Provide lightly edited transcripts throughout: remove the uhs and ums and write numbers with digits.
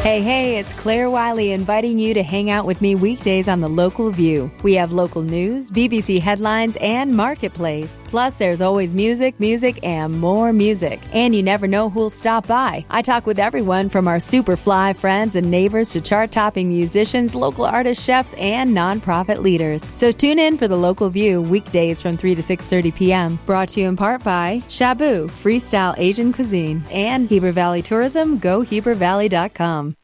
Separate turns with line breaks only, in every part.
Hey, it's Claire Wiley inviting you to hang out with me weekdays on The Local View. We have local news, BBC headlines, and Marketplace. Plus, there's always music, and more music. And you never know who'll stop by. I talk with everyone from our super fly friends and neighbors to chart-topping musicians, local artists, chefs, and nonprofit leaders. So tune in for The Local View weekdays from 3 to 6:30 p.m. Brought to you in part by Shabu, Freestyle Asian Cuisine, and Heber Valley Tourism, GoHeberValley.com.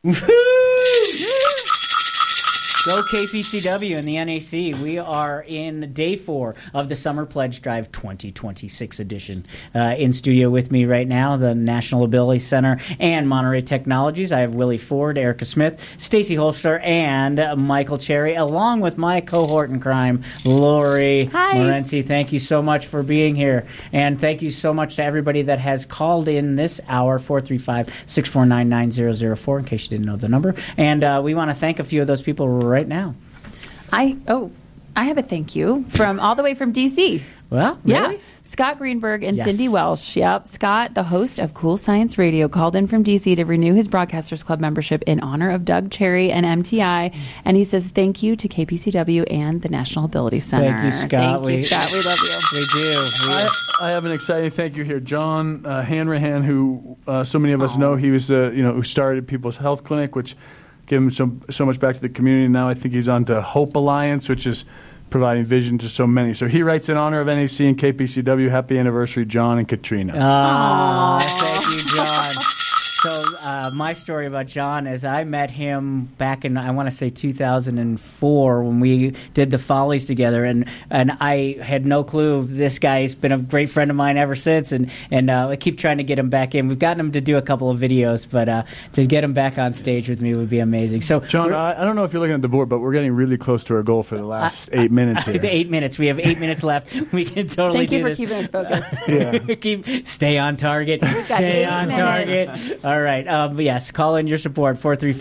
Go KPCW and the NAC. We are in day 4 of the Summer Pledge Drive 2026 edition. In studio with me right now, the National Ability Center and Monterey Technologies. I have Willie Ford, Erica Smith, Stacy Holster, and Michael Cherry, along with my cohort in crime, Lori Morency. Thank you so much for being here. And thank you so much to everybody that has called in this hour, 435-649-9004, in case you didn't know the number. And we want to thank a few of those people right now.
I have a thank you from all the way from DC.
Well, really?
Yeah. Scott Greenberg and Cindy Welsh. Yep. Scott, the host of Cool Science Radio, called in from D.C. to renew his Broadcasters Club membership in honor of Doug Cherry and MTI. And he says thank you to KPCW and the National Ability Center.
Thank you, Scott.
Thank you, Scott. We love you.
We do.
I have an exciting thank you here. John Hanrahan, who so many of us know, he was who started People's Health Clinic, which gave him so much back to the community. Now I think he's on to Hope Alliance, which is providing vision to so many. So he writes in honor of NAC and KPCW, happy anniversary, John and Katrina.
Thank you, John. So my story about John is I met him back in, I want to say 2004, when we did the Follies together, and I had no clue. This guy's been a great friend of mine ever since, and I keep trying to get him back in. We've gotten him to do a couple of videos, but to get him back on stage with me would be amazing. So,
John, I don't know if you're looking at the board, but we're getting really close to our goal for the last 8 minutes here.
8 minutes. We have 8 minutes left. We can totally do this.
Thank you for keeping us focused.
Stay on target. Stay on target. All right. Yes, call in your support.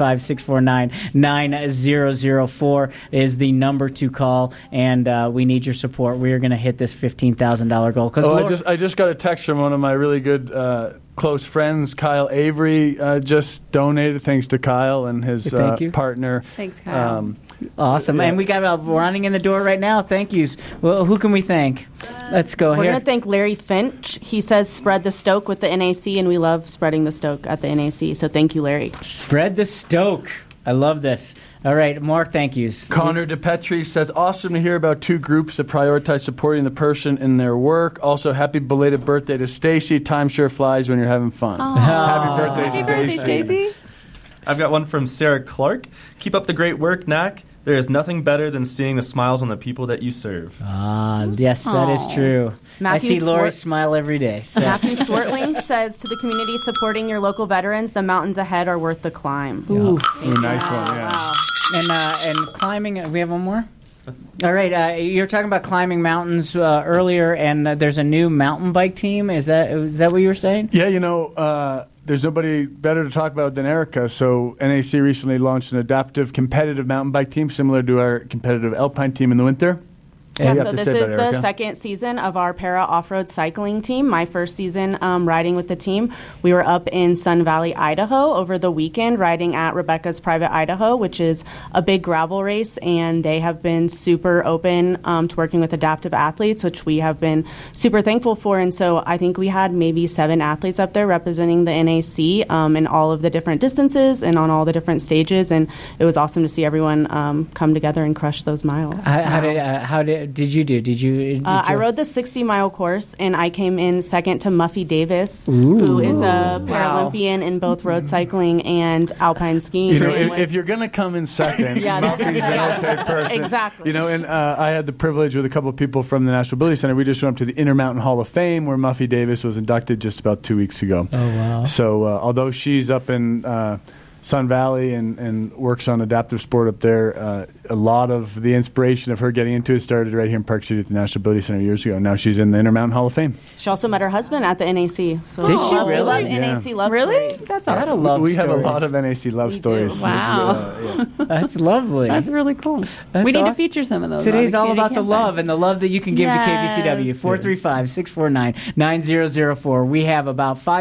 435-649-9004 is the number to call, and we need your support. We are going to hit this $15,000 goal.
I just got a text from one of my really good close friends, Kyle Avery, just donated. Thanks to Kyle and his partner.
Thanks, Kyle.
Awesome. And we got running in the door right now. Thank yous. Well, who can we thank? Let's go here.
We're going to thank Larry Finch. He says spread the stoke with the NAC, and we love spreading the stoke at the NAC. So thank you, Larry.
Spread the stoke. I love this. All right, more thank yous.
Connor DePetri says, awesome to hear about 2 groups that prioritize supporting the person in their work. Also, happy belated birthday to Stacy. Time sure flies when you're having fun. Happy birthday, Stacy.
I've got one from Sarah Clark. Keep up the great work, NAC. There is nothing better than seeing the smiles on the people that you serve.
Yes, that is true.
Matthew
I see Lori smile every day. So.
Matthew Swartling says, to the community supporting your local veterans, the mountains ahead are worth the climb.
Ooh, nice one, yeah.
Wow.
And climbing, we have one more? All right, you're talking about climbing mountains earlier, and there's a new mountain bike team. Is that what you were saying?
Yeah, there's nobody better to talk about than Erica. So NAC recently launched an adaptive competitive mountain bike team similar to our competitive alpine team in the winter.
Yeah, so this is the second season of our para off-road cycling team. My first season riding with the team. We were up in Sun Valley, Idaho over the weekend riding at Rebecca's Private Idaho, which is a big gravel race, and they have been super open to working with adaptive athletes, which we have been super thankful for. And so I think we had maybe 7 athletes up there representing the NAC in all of the different distances and on all the different stages, and it was awesome to see everyone come together and crush those miles.
How did you do? Did you
I rode the 60-mile course, and I came in second to Muffy Davis, who is a Paralympian in both road cycling and alpine skiing.
If you're going to come in second, Muffy's an okay person.
Exactly.
And I had the privilege with a couple of people from the National Ability Center. We just went up to the Intermountain Hall of Fame, where Muffy Davis was inducted just about 2 weeks ago.
Oh, wow.
So although she's up in Sun Valley and works on adaptive sport up there, a lot of the inspiration of her getting into it started right here in Park City at the National Ability Center years ago. Now she's in the Intermountain Hall of Fame.
She also met her husband at the NAC. So
did she really?
We love NAC love stories.
That's awesome.
We have a lot of NAC love stories.
Wow.
That's lovely.
That's really cool. We need to feature some of those.
Today's all about the love and the love that you can give to KPCW. 435-649-9004. We have about 5